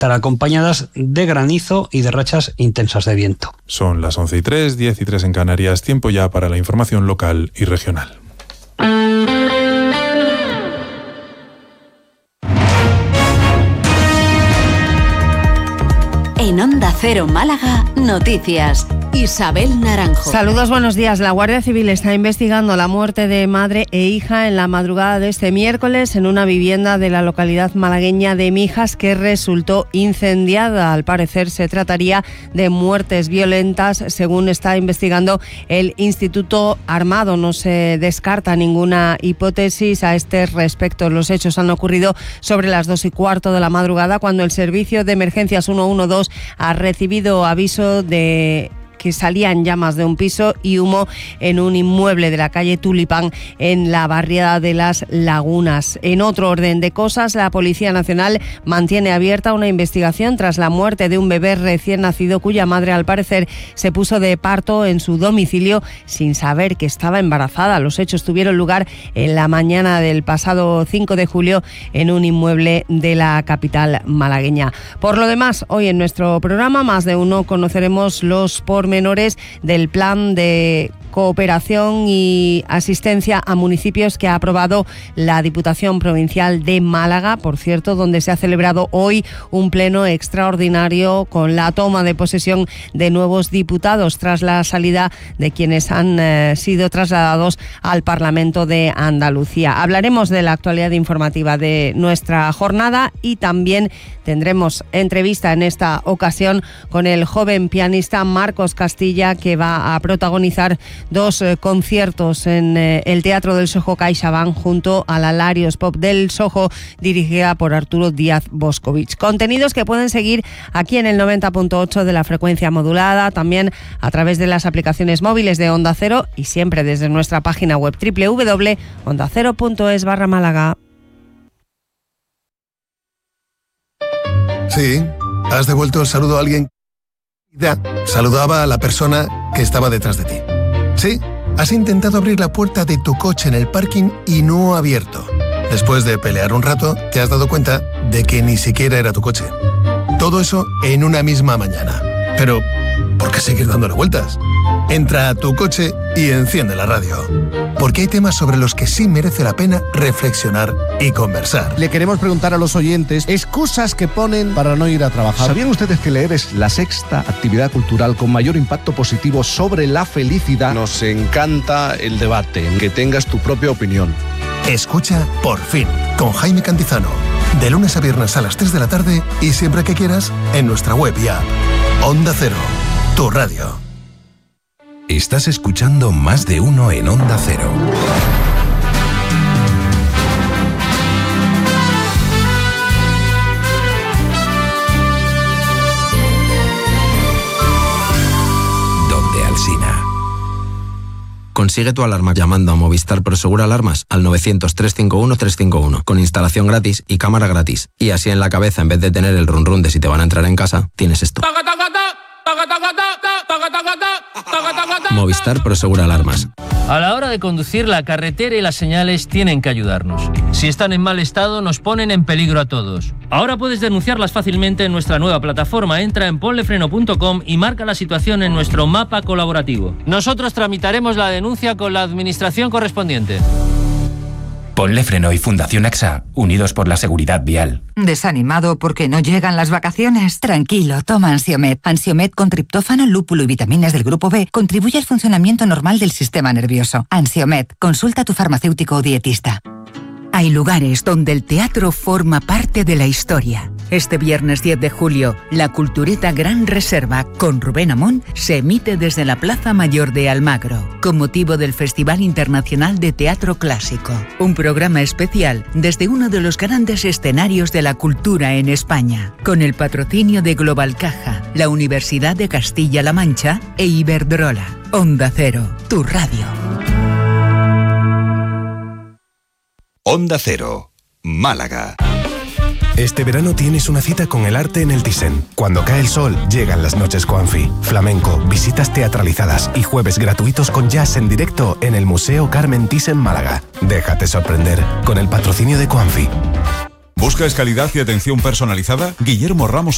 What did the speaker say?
estarán acompañadas de granizo y de rachas intensas de viento. Son las 11:03, 10:03 en Canarias, tiempo ya para la información local y regional. En Onda Cero Málaga, noticias. Isabel Naranjo. Saludos, buenos días. La Guardia Civil está investigando la muerte de madre e hija en la madrugada de este miércoles en una vivienda de la localidad malagueña de Mijas que resultó incendiada. Al parecer se trataría de muertes violentas, según está investigando el Instituto Armado. No se descarta ninguna hipótesis a este respecto. Los hechos han ocurrido sobre las 2:15 de la madrugada, cuando el servicio de emergencias 112 ha recibido aviso de que salían llamas de un piso y humo en un inmueble de la calle Tulipán en la barriada de Las Lagunas. En otro orden de cosas, la Policía Nacional mantiene abierta una investigación tras la muerte de un bebé recién nacido cuya madre, al parecer, se puso de parto en su domicilio sin saber que estaba embarazada. Los hechos tuvieron lugar en la mañana del pasado 5 de julio en un inmueble de la capital malagueña. Por lo demás, hoy en nuestro programa, más de uno, conoceremos los pormenores del plan de cooperación y asistencia a municipios que ha aprobado la Diputación Provincial de Málaga, por cierto, donde se ha celebrado hoy un pleno extraordinario con la toma de posesión de nuevos diputados tras la salida de quienes han sido trasladados al Parlamento de Andalucía. Hablaremos de la actualidad informativa de nuestra jornada y también tendremos entrevista en esta ocasión con el joven pianista Marcos Castilla, que va a protagonizar dos conciertos en el Teatro del Soho CaixaBank junto a la Larios Pop del Soho, dirigida por Arturo Díaz Boscovich. Contenidos que pueden seguir aquí en el 90.8 de la frecuencia modulada, también a través de las aplicaciones móviles de Onda Cero y siempre desde nuestra página web www.ondacero.es/Málaga. Sí, has devuelto el saludo a alguien. Saludaba a la persona que estaba detrás de ti. Sí, has intentado abrir la puerta de tu coche en el parking y no ha abierto. Después de pelear un rato, te has dado cuenta de que ni siquiera era tu coche. Todo eso en una misma mañana. Pero, ¿por qué seguir dándole vueltas? Entra a tu coche y enciende la radio. Porque hay temas sobre los que sí merece la pena reflexionar y conversar. Le queremos preguntar a los oyentes excusas que ponen para no ir a trabajar. ¿Sabían ustedes que leer es la sexta actividad cultural con mayor impacto positivo sobre la felicidad? Nos encanta el debate, que tengas tu propia opinión. Escucha Por Fin, con Jaime Cantizano. De lunes a viernes a las 3 de la tarde y siempre que quieras en nuestra web y app. Onda Cero, tu radio. Estás escuchando Más de Uno en Onda Cero. Donde Alsina. Consigue tu alarma llamando a Movistar Prosegur Alarmas al 900-351-351 con instalación gratis y cámara gratis. Y así en la cabeza, en vez de tener el run run de si te van a entrar en casa, tienes esto. Movistar Prosegur Alarmas. A la hora de conducir, la carretera y las señales tienen que ayudarnos. Si están en mal estado, nos ponen en peligro a todos. Ahora puedes denunciarlas fácilmente en nuestra nueva plataforma. Entra en ponlefreno.com y marca la situación en nuestro mapa colaborativo. Nosotros tramitaremos la denuncia con la administración correspondiente. Ponle Freno y Fundación AXA, unidos por la seguridad vial. ¿Desanimado porque no llegan las vacaciones? Tranquilo, toma Ansiomed. Ansiomed con triptófano, lúpulo y vitaminas del grupo B contribuye al funcionamiento normal del sistema nervioso. Ansiomed, consulta a tu farmacéutico o dietista. Hay lugares donde el teatro forma parte de la historia. Este viernes 10 de julio, la Cultureta Gran Reserva con Rubén Amón se emite desde la Plaza Mayor de Almagro, con motivo del Festival Internacional de Teatro Clásico. Un programa especial desde uno de los grandes escenarios de la cultura en España, con el patrocinio de Global Caja, la Universidad de Castilla-La Mancha e Iberdrola. Onda Cero, tu radio. Onda Cero, Málaga. Este verano tienes una cita con el arte en el Thyssen. Cuando cae el sol, llegan las noches Coanfi. Flamenco, visitas teatralizadas y jueves gratuitos con jazz en directo en el Museo Carmen Thyssen Málaga. Déjate sorprender con el patrocinio de Coanfi. ¿Buscas calidad y atención personalizada? Guillermo Ramos